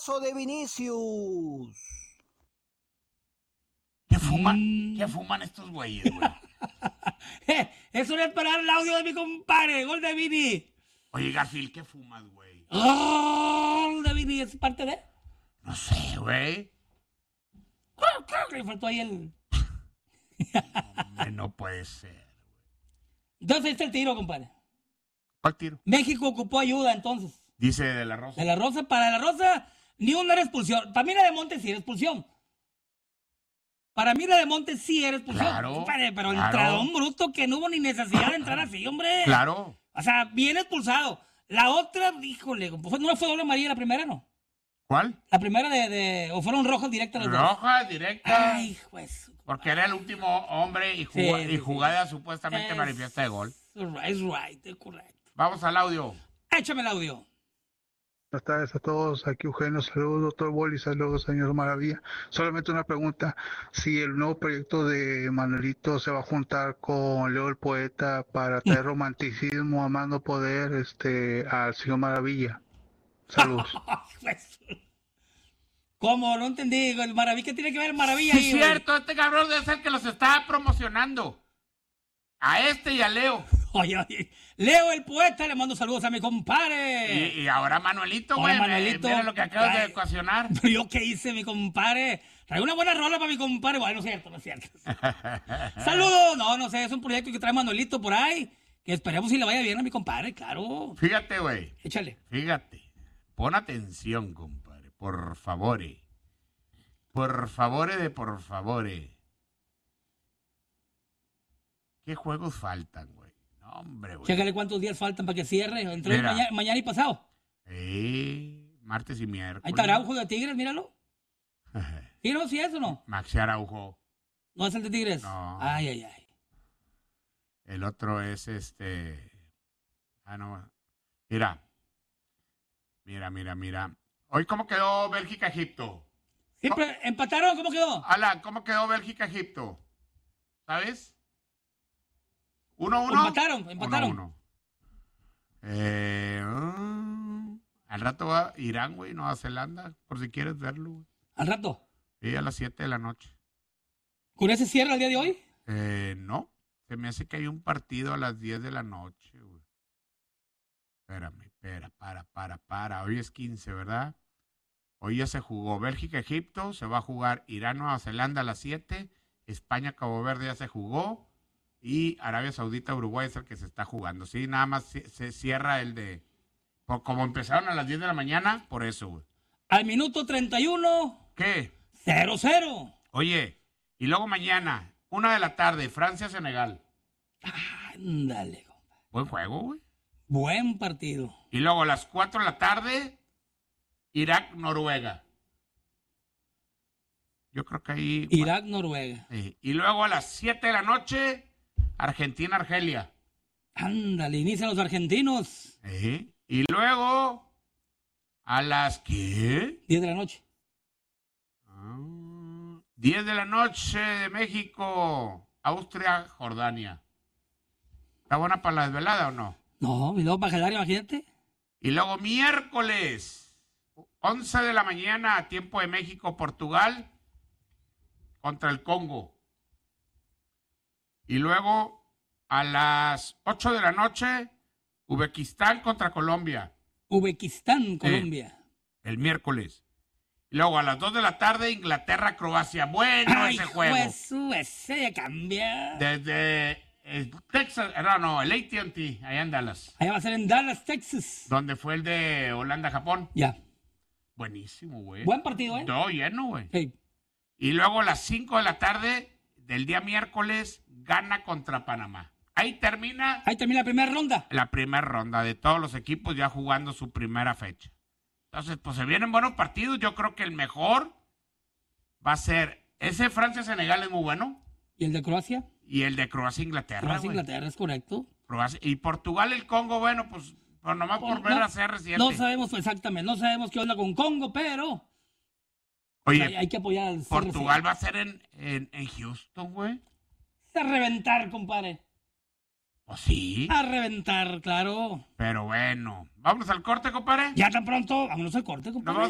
golazo de Vinicius. ¿Qué fuman? ¿Qué fuman estos güeyes, güey? Eso no es para el audio de mi compadre. Gol de Vini. Oye, Garfield, ¿qué fumas, güey? Gol de Vini. ¿Es parte de? No sé, güey. Creo que le faltó ahí el... Hombre, no puede ser. Entonces ahí está el tiro, compadre. ¿Cuál tiro? México ocupó ayuda, entonces. Dice De La Rosa. De La Rosa, para De La Rosa, ni una era expulsión. Para mí la de Montes sí era expulsión. Para mí la de Montes sí era expulsión. Claro, Compadre, pero claro. entradón bruto que no hubo ni necesidad de entrar así, hombre. Claro. O sea, bien expulsado. La otra, híjole, pues, ¿no fue doble amarilla la primera, no? ¿Cuál? La primera o fueron rojas directas las dos. Roja, directa. Ay, pues. Porque era el último hombre y, y jugada supuestamente manifiesta de gol. Es right, es correcto. Vamos al audio. Échame el audio. Buenas tardes a todos, aquí Eugenio, saludos doctor Boli, saludos señor Maravilla. Solamente una pregunta, si el nuevo proyecto de Manuelito se va a juntar con Leo el Poeta para traer romanticismo a más no poder al señor Maravilla. Saludos. ¿Cómo? No entendí, el Maravilla, ¿qué tiene que ver el Maravilla Sí, ahí? es cierto, este cabrón debe ser el que los está promocionando. A este y a Leo. Oye, Leo el Poeta, le mando saludos a mi compadre. Y ahora Manuelito, güey. Mira lo que acabas de ecuacionar. ¿Yo qué hice, mi compadre? Trae una buena rola para mi compadre. Bueno, no es cierto. Saludos. No sé, es un proyecto que trae Manuelito por ahí. Que esperemos si le vaya bien a mi compadre, claro. Fíjate, güey. Échale. Fíjate. Pon atención, compadre. Por favore. Por favore. ¿Qué juegos faltan, güey? No, hombre, güey. Chécale cuántos días faltan para que cierre. Entre mañana y pasado. Martes y miércoles. Ahí está Araujo de Tigres, míralo. ¿Sí, no? ¿Sí es o no? Maxi Araujo. ¿No es el de Tigres? No. Ay. El otro es no. Mira. Hoy, ¿cómo quedó Bélgica-Egipto? Siempre empataron, ¿cómo quedó? Alan, ¿cómo quedó Bélgica-Egipto? ¿Sabes? 1-1. Empataron. 1-1. Al rato va Irán, güey, Nueva Zelanda, por si quieres verlo, güey. ¿Al rato? Sí, a las 7 de la noche. ¿Con ese cierre el día de hoy? No, se me hace que hay un partido a las 10 de la noche, güey. Espérame, para. Hoy es 15, ¿verdad? Hoy ya se jugó Bélgica-Egipto, se va a jugar Irán-Nueva Zelanda a las 7, España-Cabo Verde ya se jugó, y Arabia Saudita-Uruguay es el que se está jugando. Sí, nada más se cierra el de... Como empezaron a las 10 de la mañana, por eso, güey. Al minuto 31. ¿Qué? 0-0. Oye, y luego mañana, 1 de la tarde, Francia-Senegal. Ándale, compadre. Buen juego, güey. Buen partido. Y luego a las 4 de la tarde, Irak-Noruega. Yo creo que ahí... Irak-Noruega. Y luego a las 7 de la noche, Argentina-Argelia. Ándale, inician los argentinos. Y luego, a las... ¿qué? 10 de la noche. 10 de la noche de México, Austria-Jordania. ¿Está buena para la desvelada o no? No, y luego para Gelar, imagínate. Y luego miércoles, 11 de la mañana, tiempo de México, Portugal, contra el Congo. Y luego, a las 8 de la noche, Uzbekistán contra Colombia. Uzbekistán, Colombia. El miércoles. Y luego a las 2 de la tarde, Inglaterra-Croacia. Bueno, ese juego. Pues ese ya cambia. Desde Texas, el AT&T, allá en Dallas. Allá va a ser en Dallas, Texas. Donde fue el de Holanda-Japón. Ya. Buenísimo, güey. Buen partido, ¿eh? Todo lleno, güey. Sí. Y luego a las 5 de la tarde del día miércoles, Ghana contra Panamá. Ahí termina la primera ronda. La primera ronda de todos los equipos ya jugando su primera fecha. Entonces, pues se vienen buenos partidos. Yo creo que el mejor va a ser ese Francia-Senegal, es muy bueno. ¿Y el de Croacia? Y el de Croacia-Inglaterra. Croacia-Inglaterra, es correcto. Y Portugal-el Congo, bueno, pues nomás por ver a CR7. No sabemos exactamente, no sabemos qué onda con Congo, pero... Oye, hay que apoyar al Portugal va a ser en Houston, güey. A reventar, compadre. Pues sí. A reventar, claro. Pero bueno, vámonos al corte, compadre. Ya tan pronto, vámonos al corte, compadre.